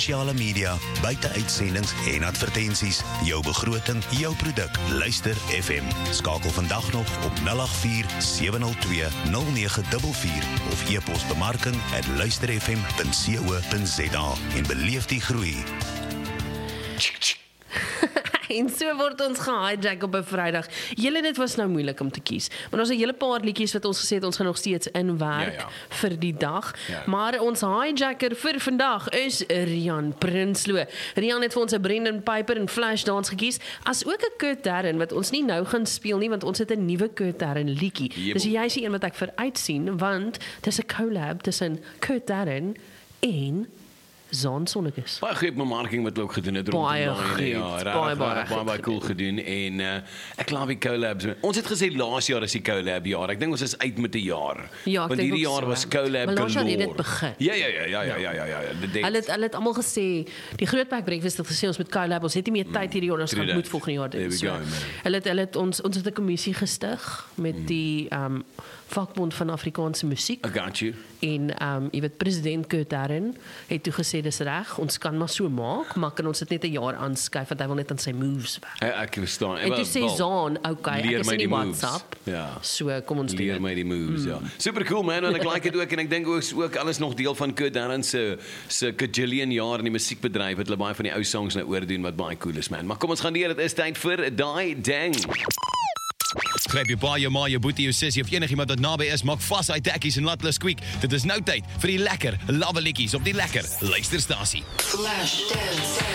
sosiale media, buite-uitsendings en advertensies. Jou begroting, jou produk. Luister FM. Skakel vandag nog op 084-702-0944 of e-pos bemarking@luisterfm.co.za en beleef die groei. En so word ons gehijack op 'n Vrydag. Julle, dit was nou moeilik om te kies. Maar ons het 'n hele paar liedjies wat ons gesê het ons gaan nog steeds inwerk vir die dag. Maar ons hijacker vir vandag is Rian Prinsloo. Rian het vir ons 'n Brendan Piper en Flashdance gekies, as ook 'n Kurt Darren wat ons nie nou gaan speel nie, want ons het 'n nuwe Kurt Darren liedjie. Dis juist die een wat ek vooruit sien, want dis 'n collab tussen Kurt Darren en Zaan Sonnekus. Baie goeie bemarking wat hulle ook gedoen het rondom baie cool gedoen en ek glo die collabs. Ons het gesê laas jaar is die collab jaar. Ek dink ons is uit met 'n jaar. Ja, want hierdie jaar was collab maar laas jaar het dit begin. Ja. Hulle het almal gesê, die Grootpak Breakfast het gesê ons met collab, ons het nie meer tyd hierdie jaar, ons gaan moet volgende jaar doen. So, hulle het ons het 'n kommissie gestig met die vakbond van Afrikaanse musiek. I got you. En jy weet, president Kurt Darren het toe gesê dis reg, ons kan maar so maak, maar kan ons dit net 'n jaar aanskuif want hy wil net aan sy moves werk. Ek verstaan. En toe sê Zaan, okay, ek is in die WhatsApp. Ja. So kom ons leer my die moves, ja. Super cool man, en ek like dit ook en ek dink ook alles nog deel van Kurt Darren se kajillion jaar in die musiekbedryf wat hulle baie van die ou songs nou oordoen wat baie cool is man. Maar kom ons gaan deur, dit is tyd vir daai ding. Gryp jou pa, jou ma, jou boetie, jou sussie of enigiemand wat naby is, maak vas hy tekkies en laat hulle squeak. Dit is nou tyd vir die lekker lawwe liedjies op die lekker luisterstasie. Flashdance.